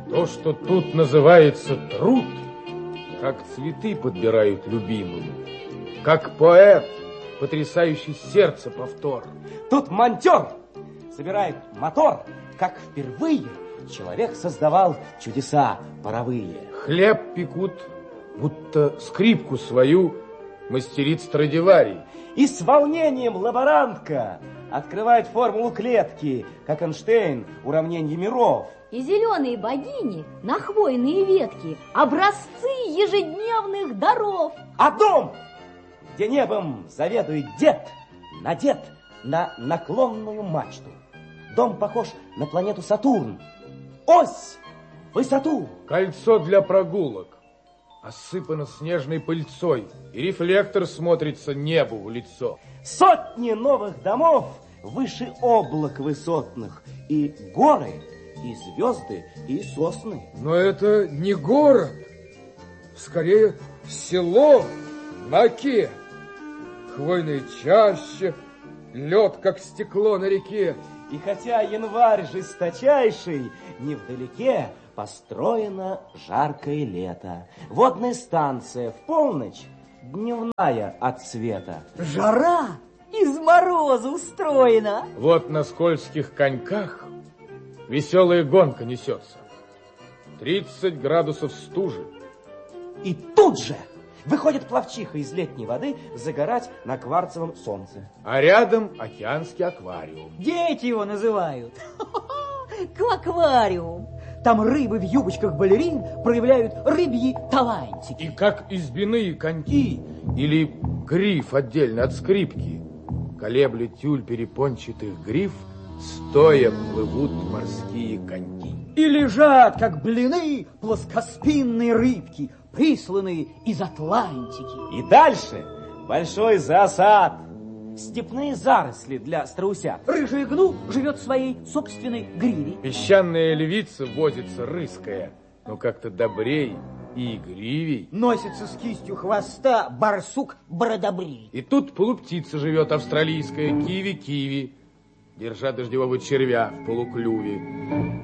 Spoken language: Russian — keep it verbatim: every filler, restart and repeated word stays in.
То, что тут называется труд, как цветы подбирают любимым, как поэт, потрясающий сердце повтор. Тут монтер собирает мотор, как впервые человек создавал чудеса паровые. Хлеб пекут, будто скрипку свою мастерит Страдиварий. И с волнением лаборантка открывает формулу клетки, как Эйнштейн уравнение миров. И зеленые богини на хвойные ветки образцы ежедневных даров. А дом, где небом заведует дед, надет на наклонную мачту. Дом похож на планету Сатурн. Ось в высоту. Кольцо для прогулок осыпано снежной пыльцой, и рефлектор смотрится небу в лицо. Сотни новых домов выше облак высотных, и горы, и звезды, и сосны. Но это не город, скорее село на оке. Хвойная чаща, лед, как стекло на реке. И хотя январь жесточайший, невдалеке построено жаркое лето. Водная станция в полночь, дневная от света. Жара из мороза устроена. Вот на скользких коньках веселая гонка несется. тридцать градусов стужи. И тут же выходит пловчиха из летней воды загорать на кварцевом солнце. А рядом океанский аквариум. Дети его называют. Аквариум. Там рыбы в юбочках балерин проявляют рыбьи талантики. И как избиные коньки или гриф отдельно от скрипки, колебля тюль перепончатых гриф, стоя плывут морские коньки. И лежат, как блины, плоскоспинные рыбки, присланные из Атлантики. И дальше большой засад. Степные заросли для страуся. Рыжий гну живет в своей собственной гриве. Песчаная львица возится рыская, но как-то добрей и игривей. Носится с кистью хвоста барсук Бородобрей. И тут полуптица живет австралийская, киви-киви, держа дождевого червя в полуклюве.